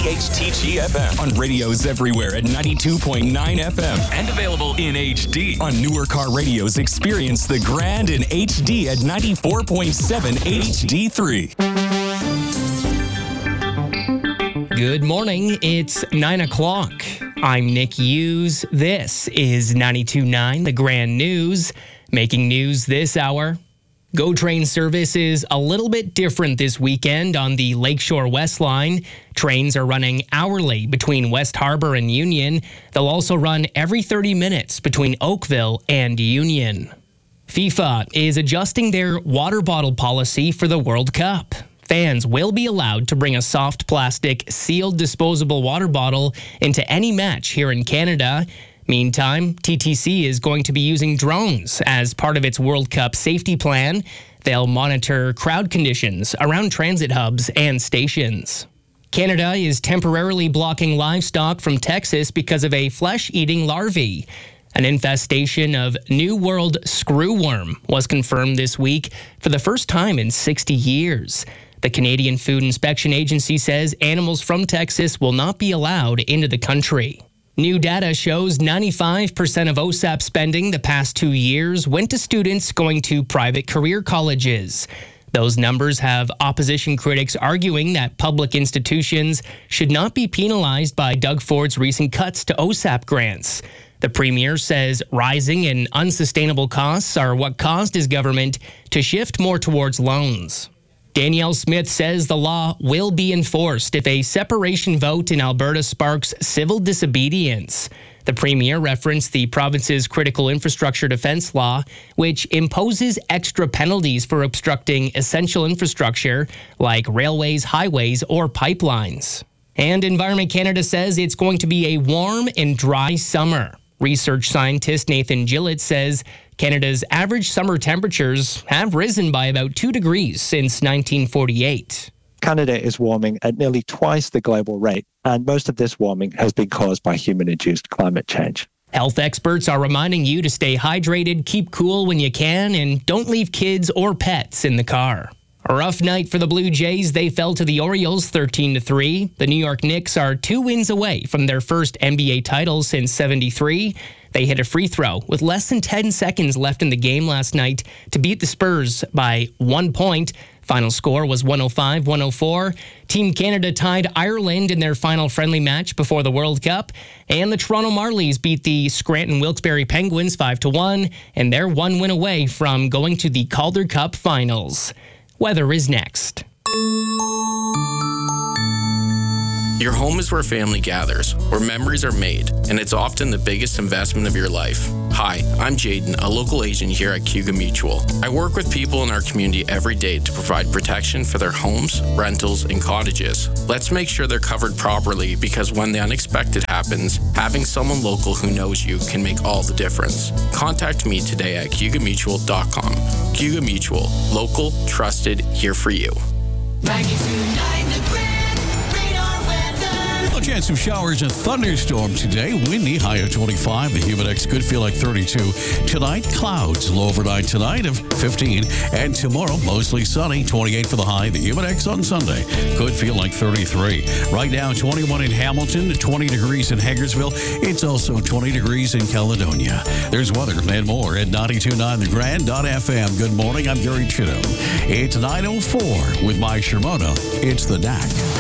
WPHTG FM. On radios everywhere at 92.9 FM. And available in HD. On newer car radios, experience the grand in HD at 94.7 HD3. Good morning. It's 9 o'clock. I'm Nick Hughes. This is 92.9 The Grand News. Making news this hour. GO train service is a little bit different this weekend on the Lakeshore West Line. Trains are running hourly between West Harbour and Union. They'll also run every 30 minutes between Oakville and Union. FIFA is adjusting their water bottle policy for the World Cup. Fans will be allowed to bring a soft plastic sealed disposable water bottle into any match here in Canada. Meantime, TTC is going to be using drones as part of its World Cup safety plan. They'll monitor crowd conditions around transit hubs and stations. Canada is temporarily blocking livestock from Texas because of a flesh-eating larvae. An infestation of New World screwworm was confirmed this week for the first time in 60 years. The Canadian Food Inspection Agency says animals from Texas will not be allowed into the country. New data shows 95% of OSAP spending the past 2 years went to students going to private career colleges. Those numbers have opposition critics arguing that public institutions should not be penalized by Doug Ford's recent cuts to OSAP grants. The Premier says rising and unsustainable costs are what caused his government to shift more towards loans. Danielle Smith says the law will be enforced if a separation vote in Alberta sparks civil disobedience. The Premier referenced the province's critical infrastructure defense law, which imposes extra penalties for obstructing essential infrastructure like railways, highways, or pipelines. And Environment Canada says it's going to be a warm and dry summer. Research scientist Nathan Gillett says Canada's average summer temperatures have risen by about 2 degrees since 1948. Canada is warming at nearly twice the global rate, and most of this warming has been caused by human-induced climate change. Health experts are reminding you to stay hydrated, keep cool when you can, and don't leave kids or pets in the car. A rough night for the Blue Jays. They fell to the Orioles 13-3. The New York Knicks are 2 wins away from their first NBA title since '73. They hit a free throw with less than 10 seconds left in the game last night to beat the Spurs by 1 point. Final score was 105-104. Team Canada tied Ireland in their final friendly match before the World Cup. And the Toronto Marlies beat the Scranton Wilkes-Barre Penguins 5-1. And they're 1 win away from going to the Calder Cup finals. Weather is next. Your home is where family gathers, where memories are made, and it's often the biggest investment of your life. Hi, I'm Jaden, a local agent here at Cayuga Mutual. I work with people in our community every day to provide protection for their homes, rentals, and cottages. Let's make sure they're covered properly, because when the unexpected happens, having someone local who knows you can make all the difference. Contact me today at CayugaMutual.com. Cayuga Mutual, local, trusted, here for you. 92.9 The Grand. A chance of showers and thunderstorm today. Windy, high of 25. The Humidex could feel like 32. Tonight, clouds. Low overnight tonight of 15. And tomorrow, mostly sunny. 28 for the high. The Humidex on Sunday could feel like 33. Right now, 21 in Hamilton, 20 degrees in Hagersville. It's also 20 degrees in Caledonia. There's weather and more at 92.9thegrand.fm. Good morning. I'm Gary Chittum. It's 9:04 with Mike Shimoda. It's the DAC.